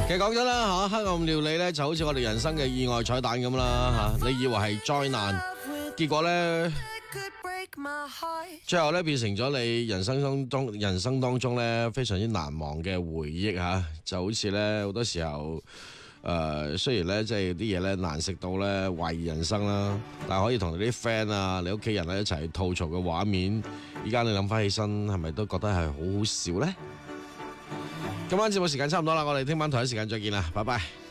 其實講真啦黑暗料理咧就好似我哋人生嘅意外彩蛋咁啦你以為係災難，結果咧最後咧變成咗你人生當中咧非常之難忘嘅回憶就好似咧好多時候雖然咧即係啲嘢咧難食到咧懷疑人生啦，但係可以同你啲 friend 啊、你屋企人咧一齊吐槽嘅畫面，而家你諗翻起身係咪都覺得係好好笑咧？今晚節目時間差唔多啦，我哋聽晚同一時間再見啦，拜拜。